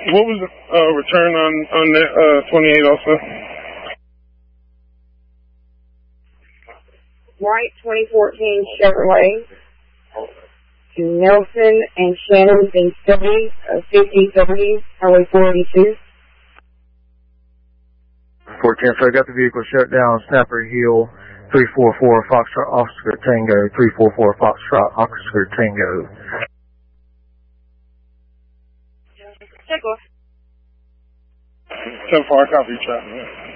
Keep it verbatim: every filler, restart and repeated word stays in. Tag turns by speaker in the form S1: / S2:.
S1: What was the uh, return on, on that uh, twenty-eight also?
S2: White twenty fourteen Chevrolet to Nelson and Shannon in Philly, uh, fifty thirty, Highway four eighty-two.
S3: four ten, so I got the vehicle shut down, Snapper Hill, three four four Foxtrot Oscar Tango, three four four Foxtrot Oscar Tango.
S2: Check off.
S1: ten four, copy, chat.